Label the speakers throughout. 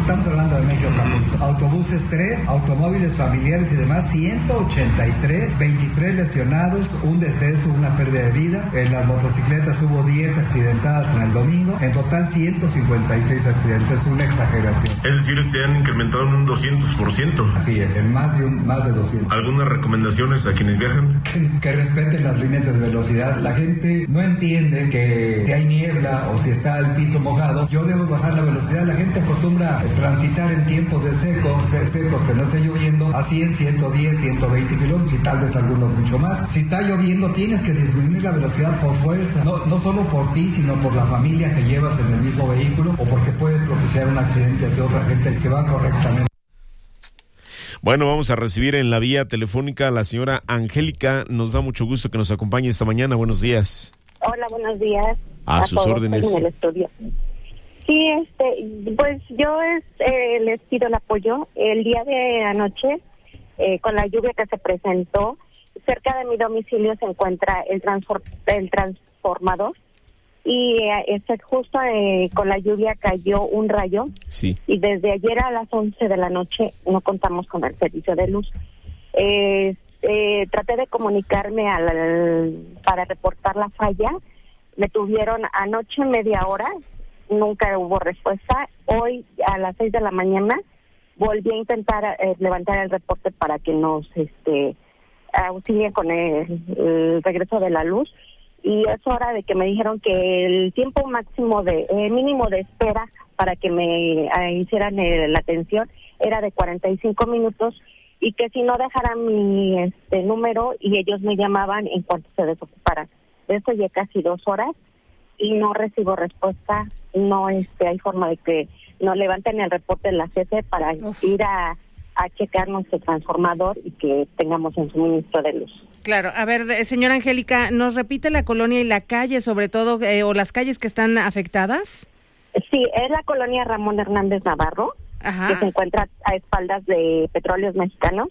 Speaker 1: estamos hablando de México, autobuses 3, automóviles familiares y demás, 183, 23 lesionados, un deceso, una pérdida de vida. En las motocicletas hubo 10 accidentadas en el domingo, en total 156 accidentes, es una exageración.
Speaker 2: Es decir, se han incrementado en un 200%.
Speaker 1: Así es, en más de 200.
Speaker 2: ¿Algunas recomendaciones a quienes viajan?
Speaker 1: Que respeten las límites de velocidad. La gente no entiende que si hay niebla o si está el piso mojado, yo debo bajar la velocidad. La gente acostumbra a transitar en tiempos de secos, que no esté lloviendo, a 100, 110, 120 kilómetros y tal vez algunos mucho más. Si está lloviendo, tienes que disminuir la velocidad por fuerza, no solo por ti, sino por la familia que llevas en el mismo vehículo, o porque puede propiciar un accidente hacia otra gente que va correctamente.
Speaker 3: Bueno, vamos a recibir en la vía telefónica a la señora Angélica. Nos da mucho gusto que nos acompañe esta mañana. Buenos días.
Speaker 4: Hola, buenos días.
Speaker 3: A sus órdenes.
Speaker 4: En el estudio. Sí, pues yo les pido el apoyo. El día de anoche, con la lluvia que se presentó, cerca de mi domicilio se encuentra el transformador. Y justo con la lluvia cayó un rayo.
Speaker 3: Sí.
Speaker 4: Y desde ayer a las 11 de la noche no contamos con el servicio de luz. Traté de comunicarme para reportar la falla. Me tuvieron anoche media hora, nunca hubo respuesta. Hoy a las 6 de la mañana volví a intentar levantar el reporte para que nos auxilien con el regreso de la luz. Y es hora de que me dijeron que el tiempo mínimo de espera para que me hicieran la atención era de 45 minutos y que si no dejaran mi número y ellos me llamaban en cuanto se desocuparan. De eso ya casi 2 horas y no recibo respuesta. No hay forma de que nos levanten el reporte de la CFE para ir a checar nuestro transformador y que tengamos un suministro de luz.
Speaker 5: Claro, a ver, señora Angélica, ¿nos repite la colonia y la calle, sobre todo, o las calles que están afectadas?
Speaker 4: Sí, es la colonia Ramón Hernández Navarro,
Speaker 5: ajá,
Speaker 4: que se encuentra a espaldas de Petróleos Mexicanos.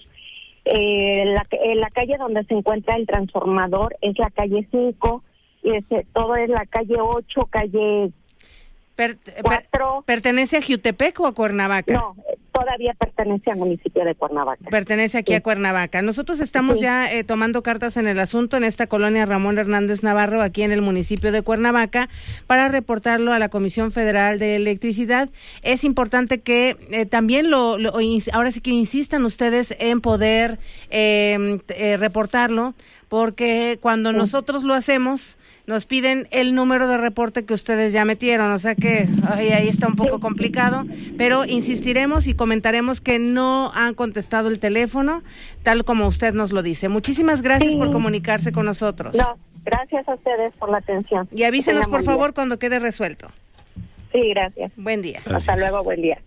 Speaker 4: La calle donde se encuentra el transformador es la calle 5, y todo es la calle 8, calle 4.
Speaker 5: ¿Pertenece a Jiutepec o a Cuernavaca?
Speaker 4: No, todavía pertenece al municipio de Cuernavaca.
Speaker 5: Pertenece aquí a Cuernavaca. Nosotros estamos ya tomando cartas en el asunto en esta colonia Ramón Hernández Navarro, aquí en el municipio de Cuernavaca, para reportarlo a la Comisión Federal de Electricidad. Es importante que también ahora sí que insistan ustedes en poder reportarlo, porque cuando nosotros lo hacemos, nos piden el número de reporte que ustedes ya metieron, o sea que ahí está un poco complicado, pero insistiremos y comentaremos que no han contestado el teléfono, tal como usted nos lo dice. Muchísimas gracias por comunicarse con nosotros.
Speaker 4: No, gracias a ustedes por la atención.
Speaker 5: Y avísenos, por favor, cuando quede resuelto.
Speaker 4: Sí, gracias.
Speaker 5: Buen día.
Speaker 3: Gracias.
Speaker 4: Hasta luego, buen día.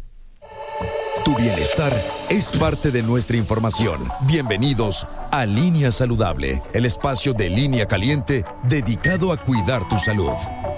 Speaker 6: Tu bienestar es parte de nuestra información. Bienvenidos a Línea Saludable, el espacio de Línea Caliente dedicado a cuidar tu salud.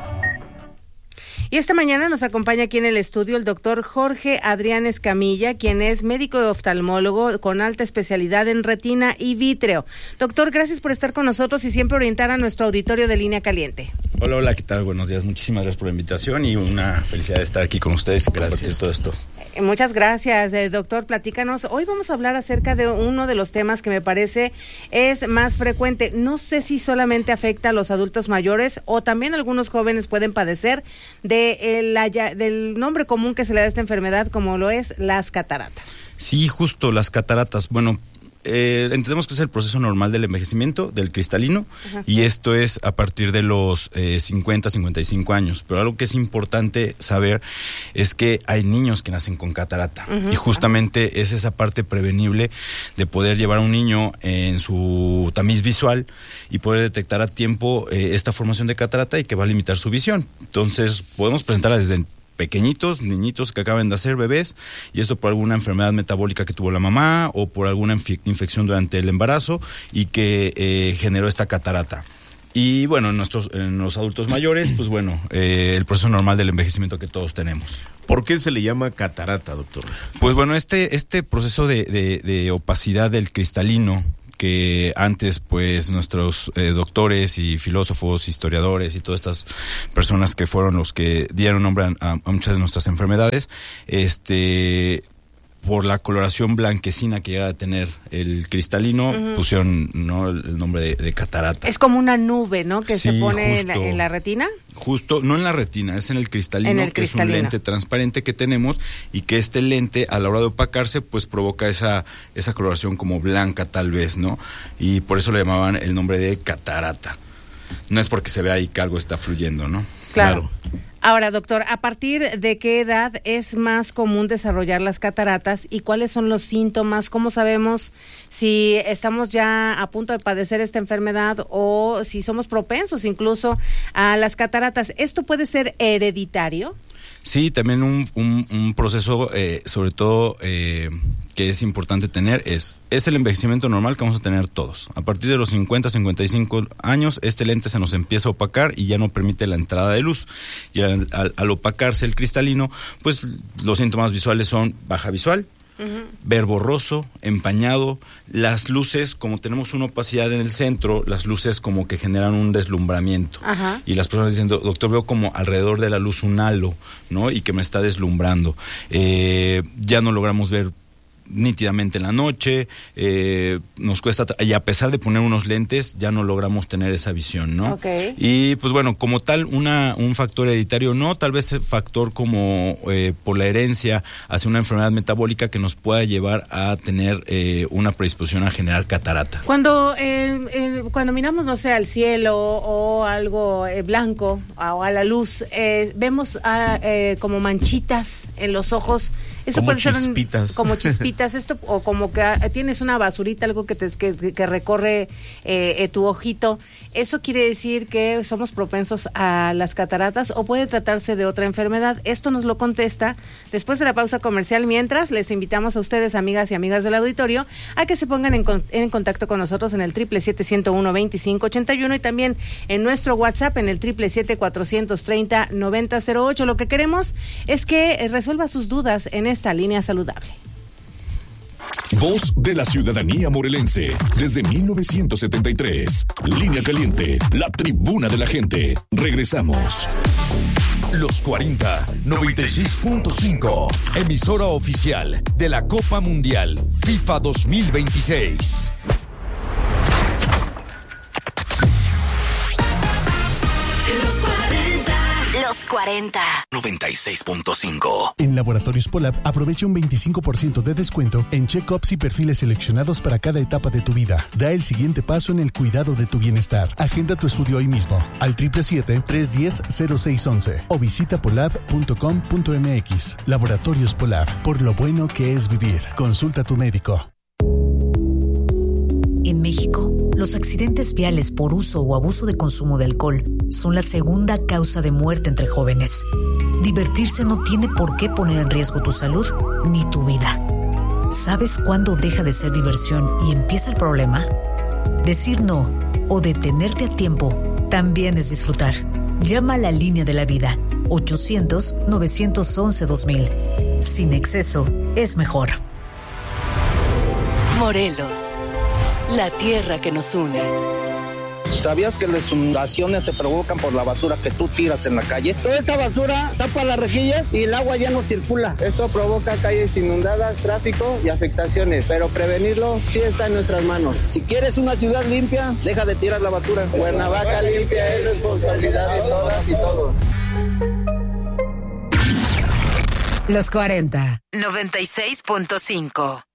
Speaker 5: Y esta mañana nos acompaña aquí en el estudio el doctor Jorge Adrián Escamilla, quien es médico y oftalmólogo con alta especialidad en retina y vítreo. Doctor, gracias por estar con nosotros y siempre orientar a nuestro auditorio de Línea Caliente.
Speaker 7: Hola, ¿qué tal? Buenos días. Muchísimas gracias por la invitación y una felicidad de estar aquí con ustedes y compartir todo esto.
Speaker 5: Muchas gracias, doctor. Platícanos. Hoy vamos a hablar acerca de uno de los temas que me parece es más frecuente. No sé si solamente afecta a los adultos mayores o también algunos jóvenes pueden padecer del nombre común que se le da a esta enfermedad, como lo es las cataratas.
Speaker 7: Sí, justo, las cataratas. Bueno, entendemos que es el proceso normal del envejecimiento del cristalino. Ajá. Y esto es a partir de los 50, 55 años. Pero algo que es importante saber es que hay niños que nacen con catarata. Uh-huh. Y justamente es esa parte prevenible de poder llevar a un niño en su tamiz visual y poder detectar a tiempo esta formación de catarata y que va a limitar su visión. Entonces podemos presentarla desde pequeñitos, niñitos que acaban de hacer bebés, y esto por alguna enfermedad metabólica que tuvo la mamá o por alguna infección durante el embarazo y que generó esta catarata. Y bueno, en los adultos mayores, pues bueno, el proceso normal del envejecimiento que todos tenemos.
Speaker 3: ¿Por qué se le llama catarata, doctor?
Speaker 7: Pues bueno, este proceso de opacidad del cristalino que antes pues nuestros doctores y filósofos, historiadores y todas estas personas que fueron los que dieron nombre a muchas de nuestras enfermedades, por la coloración blanquecina que llega a tener el cristalino, pusieron, ¿no?, el nombre de catarata.
Speaker 5: Es como una nube, ¿no?, que se pone
Speaker 7: justo,
Speaker 5: en la retina.
Speaker 7: Justo, no en la retina, es en el cristalino, que es un lente transparente que tenemos, y que este lente, a la hora de opacarse, pues provoca esa coloración como blanca tal vez, ¿no? Y por eso le llamaban el nombre de catarata. No es porque se vea ahí que algo está fluyendo, ¿no?
Speaker 5: Claro. Ahora, doctor, ¿a partir de qué edad es más común desarrollar las cataratas y cuáles son los síntomas? ¿Cómo sabemos si estamos ya a punto de padecer esta enfermedad o si somos propensos incluso a las cataratas? ¿Esto puede ser hereditario?
Speaker 7: Sí, también un proceso, sobre todo, que es importante tener es el envejecimiento normal que vamos a tener todos. A partir de los 50, 55 años, este lente se nos empieza a opacar y ya no permite la entrada de luz. Y al opacarse el cristalino, pues los síntomas visuales son baja visual, ver borroso, empañado, las luces, como tenemos una opacidad en el centro, las luces como que generan un deslumbramiento. Ajá. Y las personas dicen, doctor, veo como alrededor de la luz un halo, ¿no?, y que me está deslumbrando. Ya no logramos ver nítidamente en la noche, nos cuesta, y a pesar de poner unos lentes, ya no logramos tener esa visión, ¿no?
Speaker 5: Okay.
Speaker 7: Y pues bueno, como tal, un factor hereditario no, tal vez factor como por la herencia hacia una enfermedad metabólica que nos pueda llevar a tener una predisposición a generar catarata.
Speaker 5: Cuando miramos, no sé, al cielo o algo blanco o a la luz, vemos como manchitas en los ojos. Eso
Speaker 3: como
Speaker 5: puede
Speaker 3: chispitas.
Speaker 5: ser como chispitas, esto, o como que tienes una basurita, algo que recorre tu ojito. ¿Eso quiere decir que somos propensos a las cataratas o puede tratarse de otra enfermedad? Esto nos lo contesta después de la pausa comercial. Mientras, les invitamos a ustedes, amigas y amigas del auditorio, a que se pongan en contacto con nosotros en el 777-101-2581 y también en nuestro WhatsApp en el 777-430-9008. Lo que queremos es que resuelva sus dudas en esta línea saludable.
Speaker 8: Voz de la ciudadanía morelense, desde 1973. Línea Caliente, la tribuna de la gente. Regresamos. Los 40, 96.5. Emisora oficial de la Copa Mundial FIFA 2026.
Speaker 9: Los 40.
Speaker 8: 96.5.
Speaker 10: En Laboratorios Polab aprovecha un 25% de descuento en check-ups y perfiles seleccionados para cada etapa de tu vida. Da el siguiente paso en el cuidado de tu bienestar. Agenda tu estudio hoy mismo al 777-310-0611 o visita polab.com.mx. Laboratorios Polab, por lo bueno que es vivir. Consulta a tu médico.
Speaker 9: En México, los accidentes viales por uso o abuso de consumo de alcohol son la segunda causa de muerte entre jóvenes. Divertirse no tiene por qué poner en riesgo tu salud ni tu vida. ¿Sabes cuándo deja de ser diversión y empieza el problema? Decir no o detenerte a tiempo también es disfrutar. Llama a la línea de la vida, 800-911-2000. Sin exceso es mejor.
Speaker 11: Morelos, la tierra que nos une.
Speaker 12: ¿Sabías que las inundaciones se provocan por la basura que tú tiras en la calle? Toda esta basura tapa las rejillas y el agua ya no circula. Esto provoca calles inundadas, tráfico y afectaciones, pero prevenirlo sí está en nuestras manos. Si quieres una ciudad limpia, deja de tirar la basura. Cuernavaca limpia es responsabilidad de todas y todos.
Speaker 9: Los 40, 96.5.